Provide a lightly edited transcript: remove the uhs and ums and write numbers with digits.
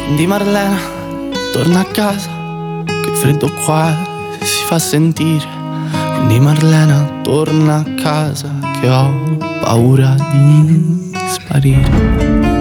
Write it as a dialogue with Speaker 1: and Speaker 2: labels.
Speaker 1: Quindi Marlena, torna a casa, che freddo qua si fa sentire. Quindi Marlena, torna a casa, che ho paura di sparire.